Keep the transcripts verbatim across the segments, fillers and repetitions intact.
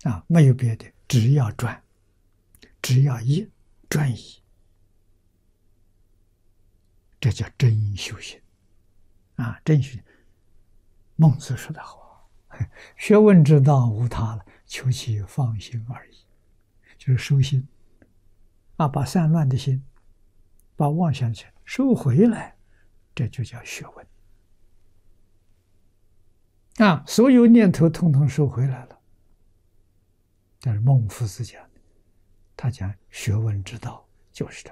啊，没有别的，只要专，只要一专一，这叫真修行啊！真修行，孟子说的好，学问之道无他了，求其放心而已，就是收心啊，把散乱的心，把妄想的心收回来，这就叫学问啊！所有念头统统收回来了。但是孟夫子讲的，他讲学问之道就是这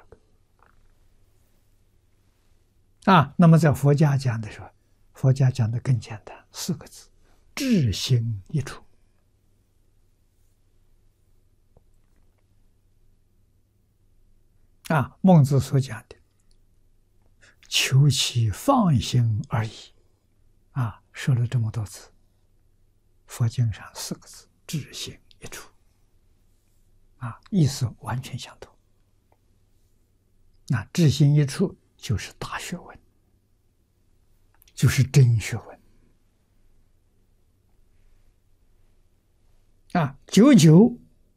个啊。那么在佛家讲的时候，佛家讲的更简单，四个字：至心一处。啊，孟子所讲的，求其放心而已。啊，说了这么多次，佛经上四个字：至心一处。啊，意思完全相同。那至心一处就是大学问，就是真学问。啊，久久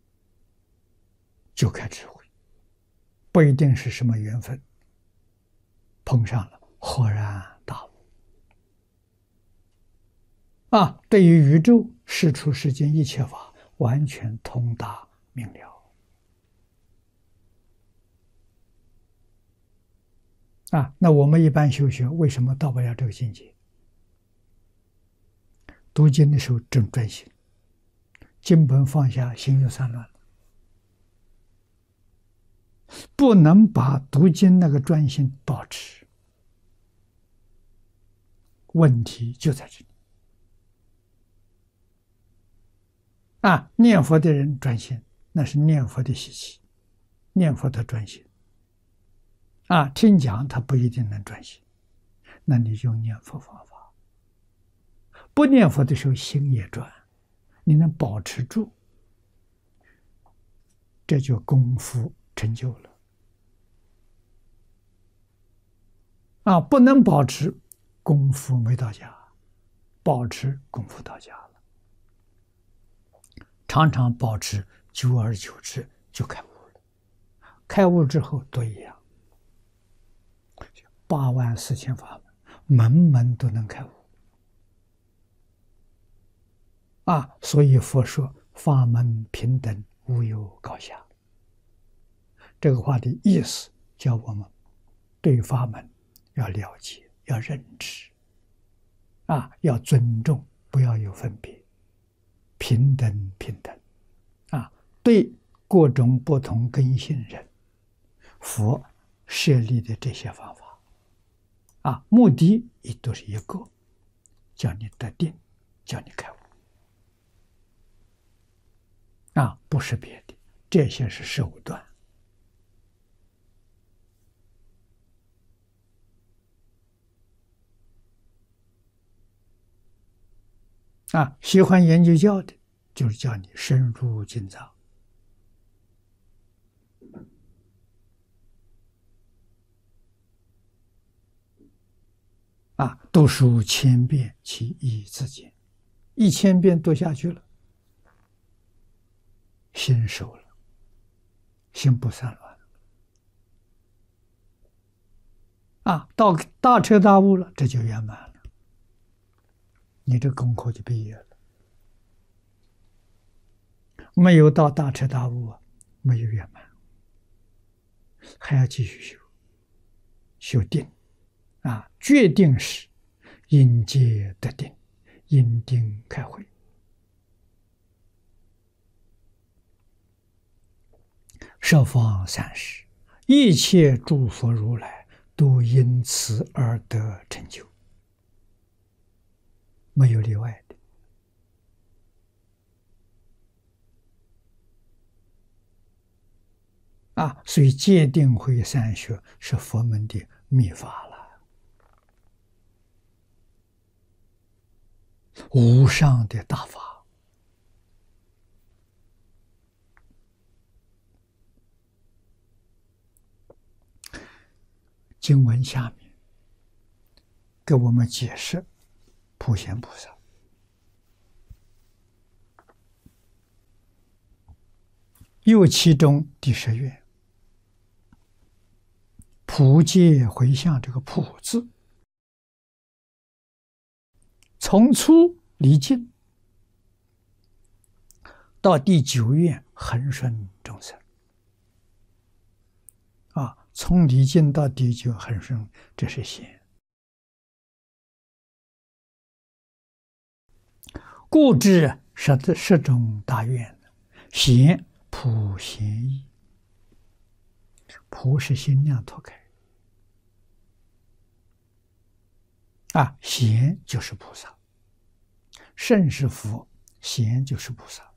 就开智慧，不一定是什么缘分，碰上了，豁然大悟。啊，对于宇宙世出世间一切法，完全通达明了。啊，那我们一般修学为什么到不了这个境界？读经的时候正专心，经本放下，心就散乱了，不能把读经那个专心保持，问题就在这里。啊，念佛的人专心，那是念佛的习气，念佛的专心。啊，听讲他不一定能专心，那你用念佛方法。不念佛的时候心也专，你能保持住，这就功夫成就了。啊，不能保持，功夫没到家；保持，功夫到家了。常常保持，久而久之就开悟了。开悟之后都一样。八万四千法门，门门都能开悟。啊，所以佛说法门平等，无有高下。这个话的意思叫我们对法门要了解，要认知，啊，要尊重，不要有分别，平等平等，啊，对各种不同根性人，佛设立的这些方法，啊，目的也都是一个，叫你得定，叫你开悟。啊，不是别的，这些是手段。啊，喜欢研究教的，就是叫你深入经藏。啊，读书千遍，其义自见。一千遍读下去了，心熟了，心不散乱。啊，到大彻大悟了，这就圆满了，你这功课就毕业了。没有到大彻大悟，没有圆满，还要继续修，修定。啊，决定是因戒得定，因定开慧。十方三世，一切诸佛如来都因此而得成就，没有例外的。啊，所以戒定慧三学是佛门的秘法了，无上的大法。经文下面给我们解释普贤菩萨。 又其中第十愿，普皆回向。这个普字，从粗离尽，到第九愿恒顺众生。啊，从离尽到第九恒顺，这是贤。故知十十种大愿，贤普贤义。普是心量脱开，啊，贤就是菩萨，圣是佛，贤就是菩萨。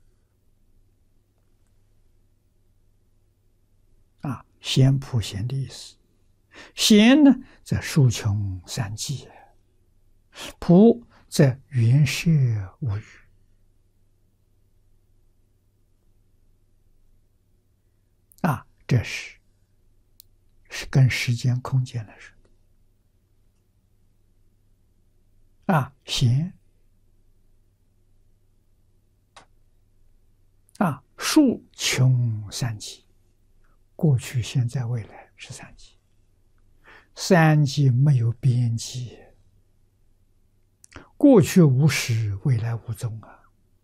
啊，贤普贤的意思。贤呢，在数穷三际；普在圆摄无余。啊，这是是跟时间空间来说的。啊，贤啊，数穷三际，过去、现在、未来是三际。三际没有边际，过去无始，未来无踪啊！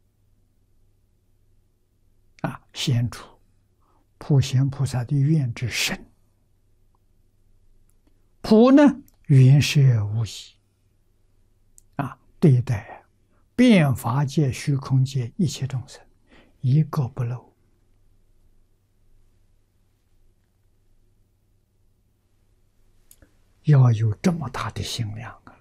啊，显出普贤菩萨的愿之深。普呢，圆摄无疑啊，对待遍法界、虚空界一切众生，一个不漏。要有这么大的心量啊！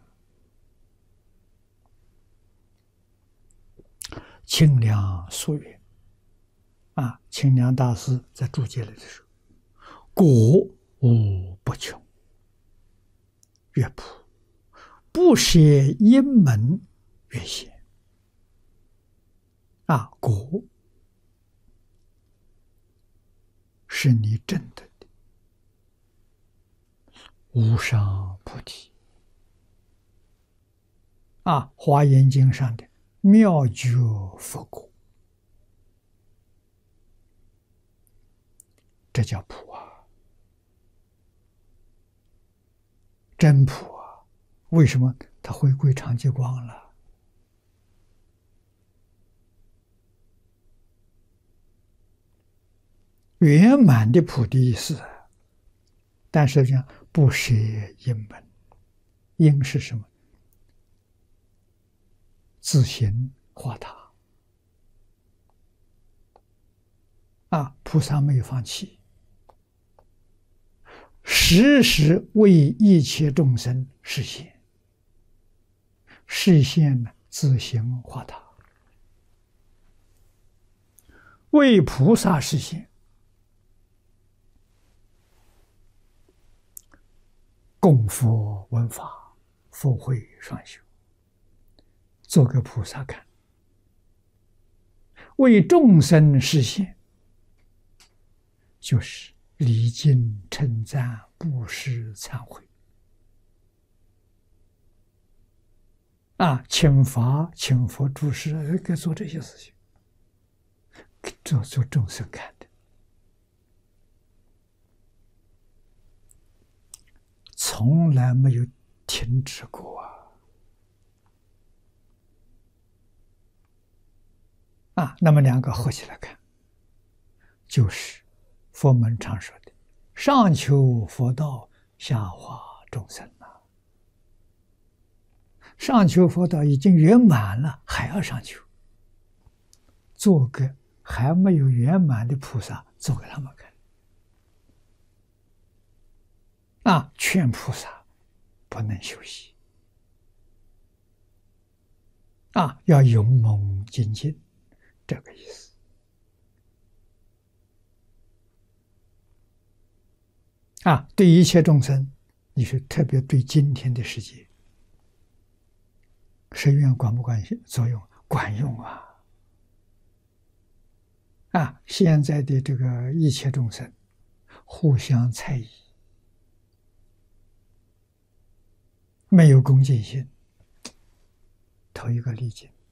清凉溯源啊，清凉大师在注解里的时候，果无不穷，越普不舍一门越显啊，果是你证得的无上菩提啊，《华严经》上的妙觉佛果，这叫普啊，真普啊！为什么他回归常寂光了？圆满的普的意思，但是讲不舍因门，因是什么？自行化他啊！菩萨没有放弃，时时为一切众生示现，示现呢自行化他，为菩萨示现，供佛闻法，佛慧双修，做给菩萨看，为众生示现，就是礼敬称赞布施忏悔啊，请法请佛注释，该做这些事情，做做众生看的，从来没有停止过啊！啊，那么两个合起来看，就是佛门常说的“上求佛道，下化众生”啊。上求佛道已经圆满了，还要上求，做个还没有圆满的菩萨，做给他们看。啊，劝菩萨不能休息，啊，要勇猛精进，这个意思。啊，对一切众生，你是特别对今天的世界，十愿管不管作用？管用啊！啊，现在的这个一切众生互相猜疑，没有恭敬心，投一个利己。